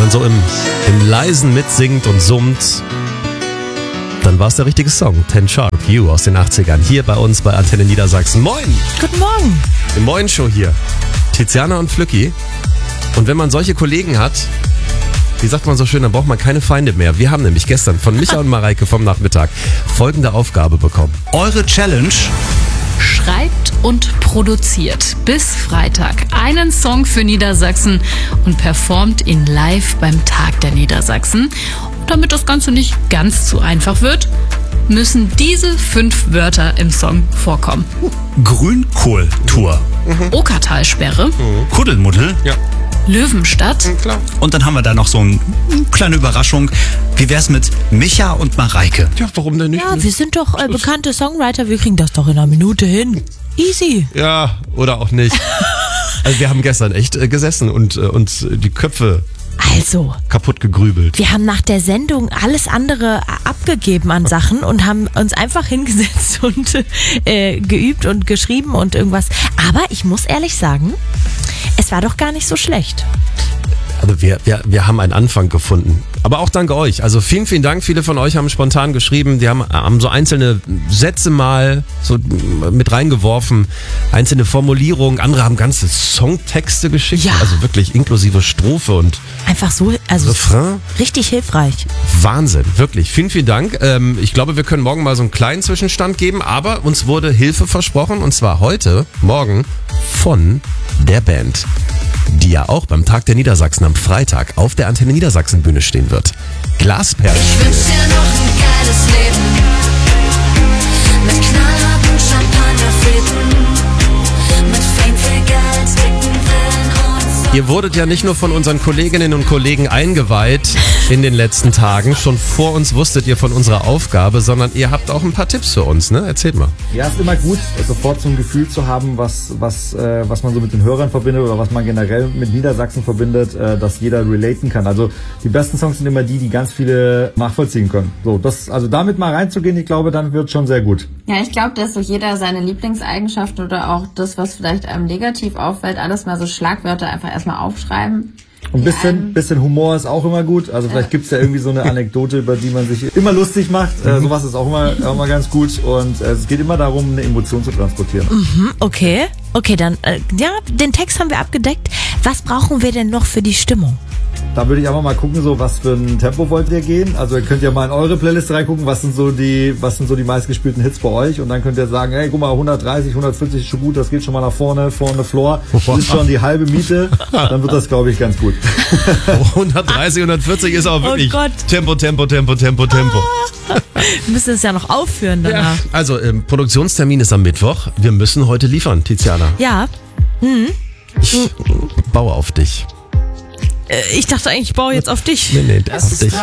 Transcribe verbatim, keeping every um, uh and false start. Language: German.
man so im, im Leisen mitsingt und summt, dann war es der richtige Song. Ten Sharp, You aus den achtzigern. Hier bei uns bei Antenne Niedersachsen. Moin! Guten Morgen! Die Moin-Show hier. Tiziana und Flücki. Und wenn man solche Kollegen hat, wie sagt man so schön, dann braucht man keine Feinde mehr. Wir haben nämlich gestern von Micha und Mareike vom Nachmittag folgende Aufgabe bekommen. Eure Challenge: Schreibt und produziert bis Freitag einen Song für Niedersachsen und performt ihn live beim Tag der Niedersachsen. Und damit das Ganze nicht ganz zu einfach wird, müssen diese fünf Wörter im Song vorkommen. Grünkohl-Tour, Okertalsperre, Kuddelmuddel. Ja, Löwenstadt, klar. Und dann haben wir da noch so eine kleine Überraschung. Wie wär's mit Micha und Mareike? Ja, warum denn nicht? Ja, wir sind doch äh, bekannte Songwriter, wir kriegen das doch in einer Minute hin. Easy. Ja, oder auch nicht. Also wir haben gestern echt äh, gesessen und äh, uns die Köpfe Also, kaputt gegrübelt. wir haben nach der Sendung alles andere abgegeben an Sachen und haben uns einfach hingesetzt und äh, geübt und geschrieben und irgendwas. Aber ich muss ehrlich sagen, es war doch gar nicht so schlecht. Also wir, wir, wir haben einen Anfang gefunden. Aber auch dank euch. Also vielen, vielen Dank. Viele von euch haben spontan geschrieben. Die haben, haben so einzelne Sätze mal so mit reingeworfen. Einzelne Formulierungen. Andere haben ganze Songtexte geschickt. Ja. Also wirklich inklusive Strophe und Einfach so, also Refrain. richtig hilfreich. Wahnsinn. Wirklich. Vielen, vielen Dank. Ähm, ich glaube, wir können morgen mal so einen kleinen Zwischenstand geben. Aber uns wurde Hilfe versprochen. Und zwar heute, morgen, von der Band, die ja auch beim Tag der Niedersachsen am Freitag auf der Antenne Niedersachsen Bühne stehen wird. Glasperlen. Ich wünsch dir noch ein geiles Leben mit knallharten Champagnerfäden, mit Fame, viel Geld, dicken Brillen und so. Ihr wurdet ja nicht nur von unseren Kolleginnen und Kollegen eingeweiht in den letzten Tagen. Schon vor uns wusstet ihr von unserer Aufgabe, sondern ihr habt auch ein paar Tipps für uns, ne? Erzählt mal. Ja, ist immer gut, sofort so ein Gefühl zu haben, was, was, äh, was man so mit den Hörern verbindet oder was man generell mit Niedersachsen verbindet, äh, dass jeder relaten kann. Also die besten Songs sind immer die, die ganz viele nachvollziehen können. So, das, also damit mal reinzugehen, ich glaube, dann wird schon sehr gut. Ja, ich glaube, dass so jeder seine Lieblingseigenschaften oder auch das, was vielleicht einem negativ auffällt, alles mal so Schlagwörter einfach erstmal aufschreiben. Und ein Die bisschen, einem- bisschen Humor ist auch immer gut. Also vielleicht gibt's ja irgendwie so eine Anekdote, über die man sich immer lustig macht. Äh, sowas ist auch immer, auch immer ganz gut. Und äh, es geht immer darum, eine Emotion zu transportieren. Hm, okay, okay, dann, äh, ja, den Text haben wir abgedeckt. Was brauchen wir denn noch für die Stimmung? Da würde ich einfach mal gucken, so was für ein Tempo wollt ihr gehen. Also ihr könnt ja mal in eure Playlist reingucken, was sind so die, was sind so die meistgespielten Hits bei euch. Und dann könnt ihr sagen, hey, guck mal, hundertdreißig, hundertvierzig ist schon gut, das geht schon mal nach vorne, vorne Floor. Das ist schon die halbe Miete. Dann wird das, glaube ich, ganz gut. hundertdreißig, hundertvierzig ist auch wirklich Gott. Tempo, Tempo, Tempo, Tempo, Tempo. Wir müssen es ja noch aufführen Ja. danach. Also, ähm, Produktionstermin ist am Mittwoch. Wir müssen heute liefern, Tiziana. Ja, Ich baue auf dich. äh, ich dachte eigentlich, ich baue jetzt auf dich. Nee, nee, auf dich.